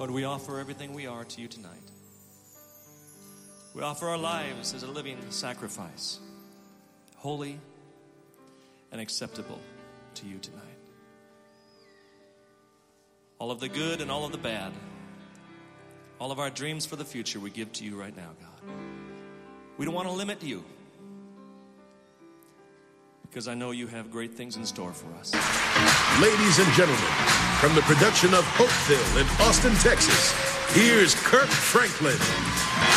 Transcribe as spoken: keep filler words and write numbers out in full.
Lord, we offer everything we are to you tonight. We offer our lives as a living sacrifice, holy and acceptable to you tonight. All of the good and all of the bad, all of our dreams for the future we give to you right now, God. We don't want to limit you, because I know you have great things in store for us. Ladies and gentlemen, from the production of Hopeville in Austin, Texas, here's Kirk Franklin.